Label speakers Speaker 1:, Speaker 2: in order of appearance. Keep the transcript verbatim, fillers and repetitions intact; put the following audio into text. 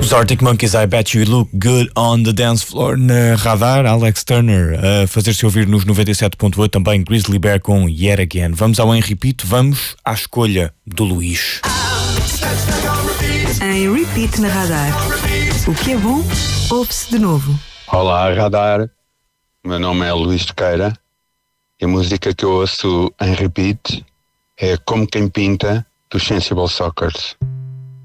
Speaker 1: Os Arctic Monkeys, I Bet You Look Good on the Dance Floor. Na Radar, Alex Turner a fazer-se ouvir nos noventa e sete ponto oito, também Grizzly Bear com Yet Again. Vamos ao Em Repeat, vamos à escolha do Luís.
Speaker 2: Em Repeat na Radar. O que é bom, ouve-se de novo.
Speaker 3: Olá, Radar. Meu nome é Luís Toqueira e a música que eu ouço em Repeat é Como Quem Pinta, dos Sensible Sockers.